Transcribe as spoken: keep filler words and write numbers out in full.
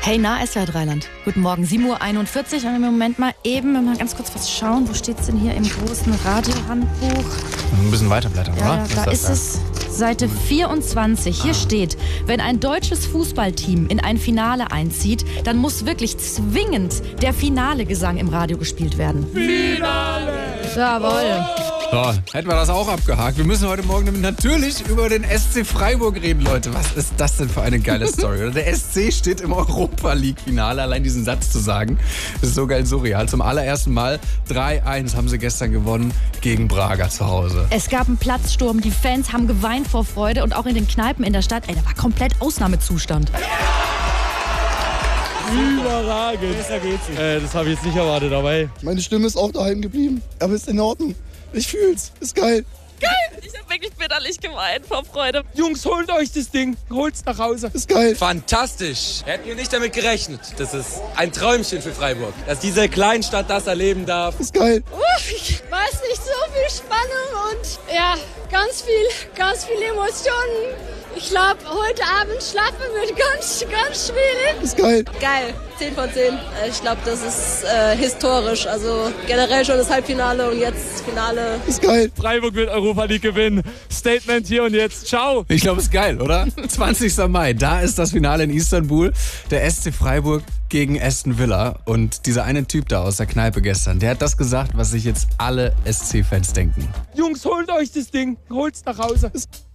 Hey, na, S W R Dreiland. Guten Morgen, sieben Uhr einundvierzig. Und im Moment mal eben, wenn wir mal ganz kurz was schauen. Wo steht's denn hier im großen Radiohandbuch? Ein bisschen weiterblättern, Ja, oder? ja, da ist es Seite vierundzwanzig. Hier steht, wenn ein deutsches Fußballteam in ein Finale einzieht, dann muss wirklich zwingend der Finale-Gesang im Radio gespielt werden. Finale! Jawohl. So, hätten wir das auch abgehakt. Wir müssen heute Morgen natürlich über den S C Freiburg reden, Leute. Was ist das denn für eine geile Story? Der S C steht im Europa-League-Finale. Allein diesen Satz zu sagen, ist so geil surreal. Zum allerersten Mal drei eins haben sie gestern gewonnen gegen Braga zu Hause. Es gab einen Platzsturm, die Fans haben geweint vor Freude und auch in den Kneipen in der Stadt, ey, da war komplett Ausnahmezustand. Überragend. Besser geht's nicht. Äh, das habe ich jetzt nicht erwartet dabei. Meine Stimme ist auch daheim geblieben, aber ist in Ordnung. Ich fühl's, ist geil. Geil! Ich habe wirklich bitterlich geweint vor Freude. Jungs, holt euch das Ding. Holt's nach Hause. Ist geil. Fantastisch. Hätten wir nicht damit gerechnet. Das ist ein Träumchen für Freiburg, dass diese Kleinstadt das erleben darf. Ist geil. Uff, ich weiß nicht, so viel Spannung und ja, ganz viel, ganz viele Emotionen. Ich glaube, heute Abend schlafen wird ganz, ganz schwierig. Ist geil. Geil, zehn von zehn. Ich glaube, das ist äh, historisch. Also generell schon das Halbfinale und jetzt das Finale. Ist geil. Freiburg wird Europa League gewinnen. Statement hier und jetzt. Ciao. Ich glaube, es ist geil, oder? zwanzigster Mai, da ist das Finale in Istanbul. Der S C Freiburg gegen Aston Villa. Und dieser eine Typ da aus der Kneipe gestern, der hat das gesagt, was sich jetzt alle S C-Fans denken. Jungs, holt euch das Ding. Holt's nach Hause. Ist